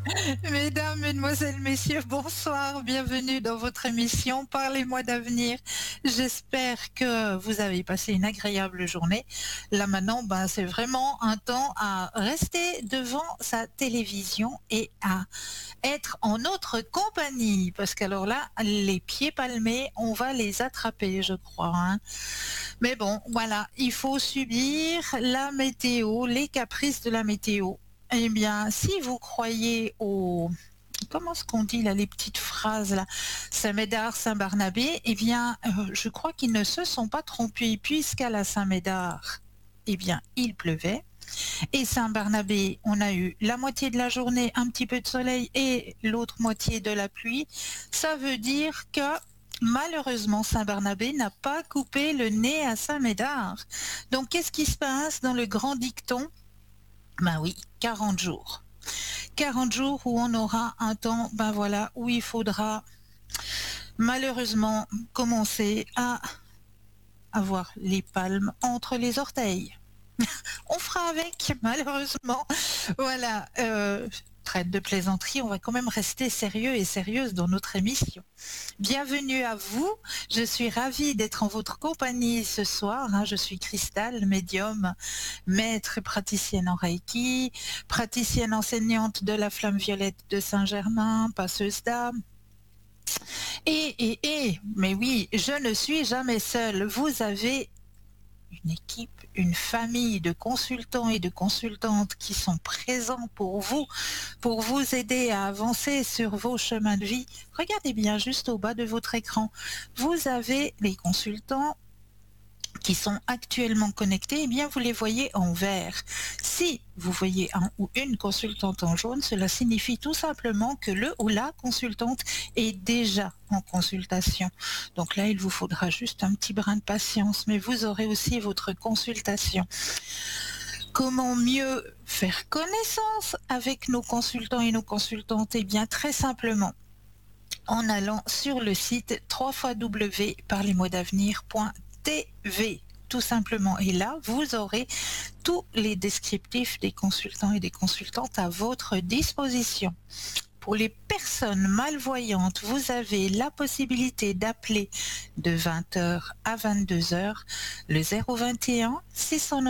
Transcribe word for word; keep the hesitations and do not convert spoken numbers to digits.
Mesdames, Mesdemoiselles, Messieurs, bonsoir, bienvenue dans votre émission Parlez-moi d'avenir. J'espère que vous avez passé une agréable journée. Là maintenant, ben, c'est vraiment un temps à rester devant sa télévision et à être en notre compagnie. Parce qu'alors là, les pieds palmés, on va les attraper, je crois, hein. Mais bon, voilà, il faut subir la météo, les caprices de la météo. Eh bien, si vous croyez au... Comment est-ce qu'on dit là, les petites phrases là, Saint-Médard, Saint-Barnabé, eh bien, euh, je crois qu'ils ne se sont pas trompés, puisqu'à la Saint-Médard, eh bien, il pleuvait. Et Saint-Barnabé, on a eu la moitié de la journée, un petit peu de soleil et l'autre moitié de la pluie. Ça veut dire que malheureusement, Saint-Barnabé n'a pas coupé le nez à Saint-Médard. Donc, qu'est-ce qui se passe dans le grand dicton? Ben oui, quarante jours. quarante jours où on aura un temps, ben voilà, où il faudra malheureusement commencer à avoir les palmes entre les orteils. On fera avec, malheureusement. Voilà, euh, traite de plaisanterie, on va quand même rester sérieux et sérieuse dans notre émission. Bienvenue à vous, je suis ravie d'être en votre compagnie ce soir. Hein. Je suis Cristal, médium, maître et praticienne en Reiki, praticienne enseignante de la Flamme Violette de Saint-Germain, passeuse d'âme. Et, et, et, mais oui, je ne suis jamais seule. Vous avez une équipe, une famille de consultants et de consultantes qui sont présents pour vous, pour vous aider à avancer sur vos chemins de vie. Regardez bien juste au bas de votre écran. Vous avez les consultants qui sont actuellement connectés, eh bien vous les voyez en vert. Si vous voyez un ou une consultante en jaune, cela signifie tout simplement que le ou la consultante est déjà en consultation. Donc là, il vous faudra juste un petit brin de patience, mais vous aurez aussi votre consultation. Comment mieux faire connaissance avec nos consultants et nos consultantes? Eh bien, très simplement, en allant sur le site w w w point parlez-moi d'avenir point t v, tout simplement. Et là, vous aurez tous les descriptifs des consultants et des consultantes à votre disposition. Pour les personnes malvoyantes, vous avez la possibilité d'appeler de vingt heures à vingt-deux heures le zéro vingt et un six cent